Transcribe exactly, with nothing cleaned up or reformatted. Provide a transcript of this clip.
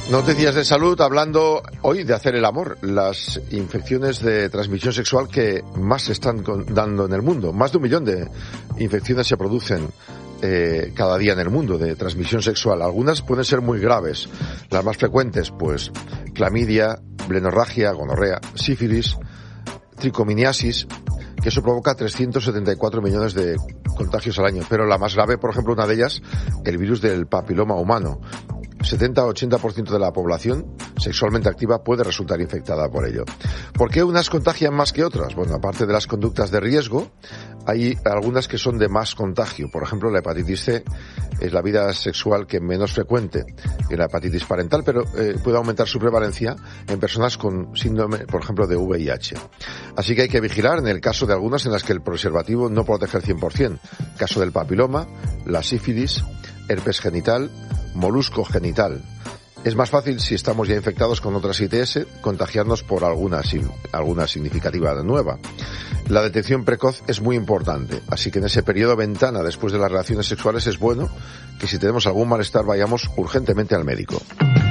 Noticias de salud, hablando hoy de hacer el amor, las infecciones de transmisión sexual que más se están dando en el mundo. Más de un millón de infecciones se producen eh, cada día en el mundo de transmisión sexual. Algunas pueden ser muy graves. Las más frecuentes, pues, clamidia, blenorragia, gonorrea, sífilis, tricominiasis, que eso provoca trescientos setenta y cuatro millones de contagios al año. Pero la más grave, por ejemplo, una de ellas, el virus del papiloma humano. setenta a ochenta por ciento de la población sexualmente activa puede resultar infectada por ello. ¿Por qué unas contagian más que otras? Bueno, aparte de las conductas de riesgo, hay algunas que son de más contagio. Por ejemplo, la hepatitis C es la vida sexual que menos frecuente que la hepatitis parental, pero eh, puede aumentar su prevalencia en personas con síndrome, por ejemplo, de V I H. Así que hay que vigilar en el caso de algunas en las que el preservativo no protege al cien por ciento. Caso del papiloma, la sífilis, herpes genital, molusco genital. Es más fácil, si estamos ya infectados con otras I T S, contagiarnos por alguna, alguna significativa nueva. La detección precoz es muy importante, así que en ese periodo ventana después de las relaciones sexuales es bueno que si tenemos algún malestar vayamos urgentemente al médico.